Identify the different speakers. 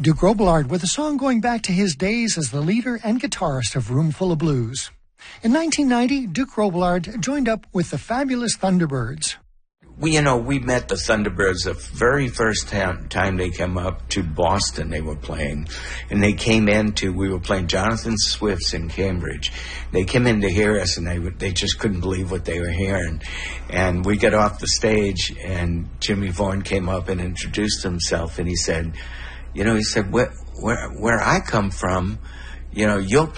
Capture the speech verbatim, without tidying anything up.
Speaker 1: Duke Robillard with a song going back to his days as the leader and guitarist of Roomful of Blues. In nineteen ninety, Duke Robillard joined up with the fabulous Thunderbirds.
Speaker 2: We, you know, we met the Thunderbirds the very first time, time they came up to Boston. They were playing, and they came in to, we were playing Jonathan Swift's in Cambridge. They came in to hear us, and they they just couldn't believe what they were hearing. And we got off the stage, and Jimmy Vaughan came up and introduced himself, and he said, you know, he said, where, where, where I come from, you know, you'll